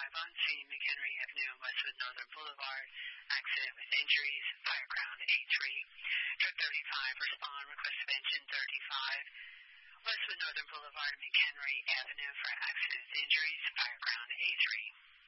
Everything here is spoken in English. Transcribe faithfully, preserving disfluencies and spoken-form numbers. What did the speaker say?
thirty-five on C. McHenry Avenue, Westwood Northern Boulevard. Accident with injuries, Fireground A three. Truck thirty-five, respond, request of engine thirty-five. Westwood Northern Boulevard, McHenry Avenue for accident with injuries, Fireground A three.